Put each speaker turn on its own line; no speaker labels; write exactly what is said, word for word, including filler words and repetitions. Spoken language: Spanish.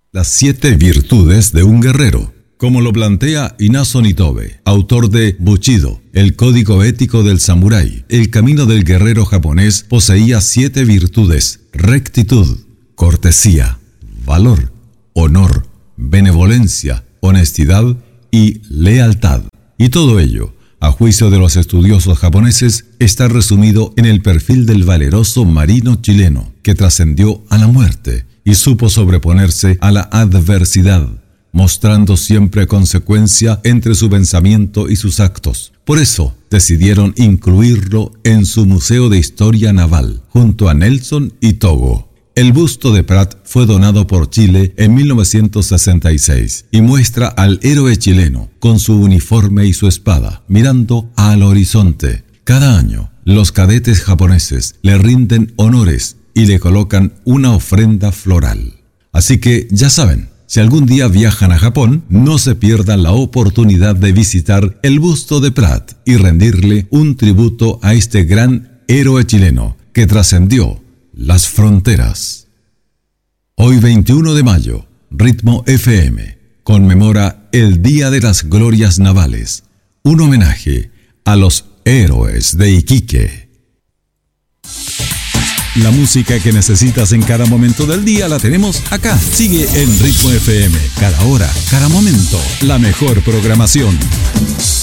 Las siete virtudes de un guerrero, como lo plantea Inazo Nitobe, autor de Bushido, el código ético del samurái. El camino del guerrero japonés poseía siete virtudes: rectitud, cortesía, valor, honor, benevolencia, honestidad y lealtad. Y todo ello, a juicio de los estudiosos japoneses, está resumido en el perfil del valeroso marino chileno, que trascendió a la muerte y supo sobreponerse a la adversidad, mostrando siempre consecuencia entre su pensamiento y sus actos. Por eso decidieron incluirlo en su Museo de Historia Naval, junto a Nelson y Togo. El busto de Prat fue donado por Chile en mil novecientos sesenta y seis y muestra al héroe chileno con su uniforme y su espada, mirando al horizonte. Cada año, los cadetes japoneses le rinden honores y le colocan una ofrenda floral. Así que ya saben, si algún día viajan a Japón, no se pierdan la oportunidad de visitar el busto de Prat y rendirle un tributo a este gran héroe chileno que trascendió las fronteras. Hoy veintiuno de mayo, Ritmo F M conmemora el Día de las Glorias Navales, un homenaje a los héroes de Iquique. La música que necesitas en cada momento del día la tenemos acá. Sigue en Ritmo F M, cada hora, cada momento, la mejor programación.